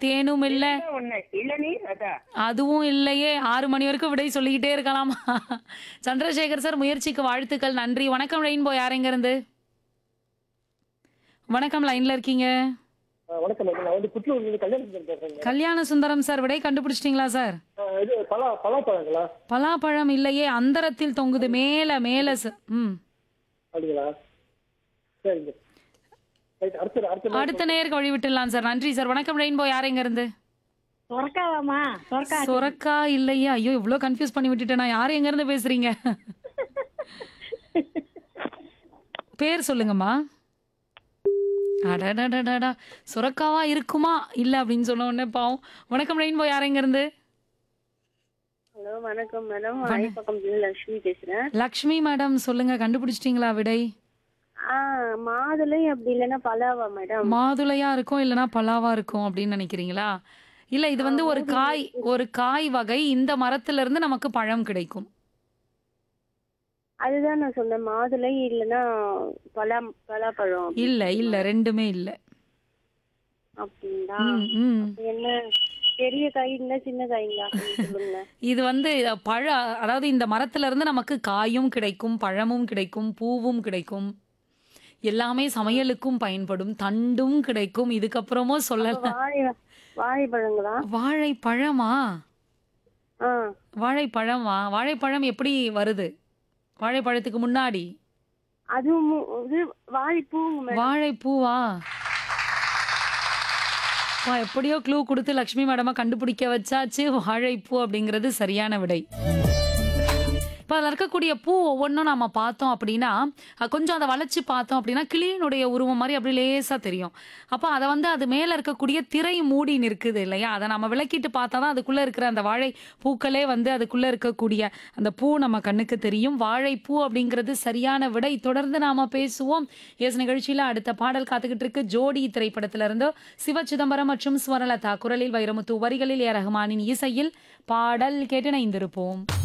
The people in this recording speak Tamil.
தேனும் இல்ல. ரெண்டுமே ஒண்ணு. இளநீர் அதான். அதுவும் இல்லையே. 6 மணி வரைக்கும் விடை சொல்லிக்கிட்டே இருக்கலாமா? சந்திரசேகர் சார் முயற்சிக்கு வாழ்த்துக்கள். நன்றி. வணக்கம் ரெயின்போ. யார் எங்கேருந்து? வணக்கம், லைன்ல இருக்கீங்க. வணக்கம் மேடம். நான் வந்து புத்தூர்லேருந்து கல்யாணம் பேசுறேங்க. கல்யாண சுந்தரம் சார், விடை கண்டுபிடிச்சிட்டீங்களா சார்? இது பலாப்பழங்களா? பலாப்பழம் இல்லையே. அந்தரத்தில் தொங்குது மேல மேல ம். அப்படிங்களா? சரிங்க. ரைட். அடுத்த நேருக்கு வழி விட்டுடலாம் சார். நன்றி சார். வணக்கம் ரெயின்போ. யார் எங்க இருந்து? சொரக்காவாமா? சொரக்கா. சொரக்கா இல்லையே. ஐயோ, இவ்வளோ கன்ஃபியூஸ் பண்ணி விட்டுட்டேன். நான் யார் எங்க இருந்து பேசுறீங்க? பேர் சொல்லுங்கம்மா. அடடடடா, சுரக்காவா இருக்குமா இல்ல அப்படின்னு சொன்ன உடனே பாவம். வணக்கம் ரெயின்போ. யார் எங்க இருந்து? ஹலோ வணக்கம் மேடம். ஐப்பக்கம் லட்சுமி பேசுறேன். லக்ஷ்மி மேடம், சொல்லுங்க. கண்டுபிடிச்சிட்டீங்களா விடை? மாதுளை அப்படி இல்லைன்னா பலாவா மேடம்? மாதுளையா இருக்கும் இல்லனா பலாவா இருக்கும் அப்படின்னு நினைக்கிறீங்களா? இல்ல, இது வந்து ஒரு காய் வகை. இந்த மரத்துல இருந்து நமக்கு பழம் கிடைக்கும். அதுதான் நான் சொன்னேன். மாதுளை இல்லைன்னா பலாப்பழம். இல்ல ரெண்டுமே இல்ல. அப்படிங்களா? ம். என்ன பெரிய காய் இல்ல சின்ன காய்ங்களா சொல்லுங்க. இது வந்து அதாவது இந்த மரத்துல இருந்து நமக்கு காயும் கிடைக்கும், பழமும் கிடைக்கும், பூவும் கிடைக்கும், எல்லாமே சமையலுக்கும் பயன்படும், தண்டும் கிடைக்கும். இதுக்கப்புறமும் சொல்லலாம். வாழைப்பழங்களா? வாழைப்பழமா? வாழைப்பழமா? வாழைப்பழம் எப்படி வருது? வாழைப்பழத்துக்கு முன்னாடி அதுவும் இது வாழைப்பூ. வாழைப்பூவா? எப்படியோ க்ளூ கொடுத்து லக்ஷ்மி மேடமா கண்டுபிடிக்க வச்சாச்சு. வாழைப்பூ அப்படிங்கிறது சரியான விடை. இப்போ அதில் இருக்கக்கூடிய பூ ஒவ்வொன்றும் நம்ம பார்த்தோம் அப்படின்னா, கொஞ்சம் அதை வளைச்சு பார்த்தோம் அப்படின்னா கிளியினுடைய உருவம் மாதிரி அப்படி லேசாக தெரியும். அப்போ அதை வந்து அது மேலே இருக்கக்கூடிய திரை மூடி நிற்குது இல்லையா, அதை நம்ம விளக்கிட்டு பார்த்தா தான் அதுக்குள்ளே இருக்கிற அந்த வாழை பூக்களே வந்து அதுக்குள்ளே இருக்கக்கூடிய அந்த பூ நம்ம கண்ணுக்கு தெரியும். வாழைப்பூ அப்படிங்கிறது சரியான விடை. தொடர்ந்து நாம் பேசுவோம். நிகழ்ச்சியில் அடுத்த பாடல் காத்துக்கிட்டு இருக்கு. ஜோடி திரைப்படத்திலிருந்து சிவ சிதம்பரம் மற்றும் ஸ்வரலதா குரலில் வைரமுத்து, வரிகளில் ஏ ரஹ்மானின் இசையில் பாடல் கேட்டு இணைந்திருப்போம்.